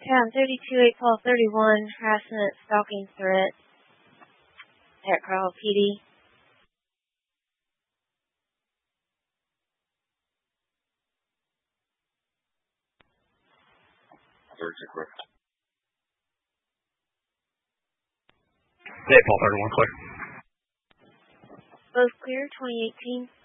Town 32 8 Paul 31, harassment, stalking, threat, at Carl PD. Paul 31, clear. Both clear, 2018.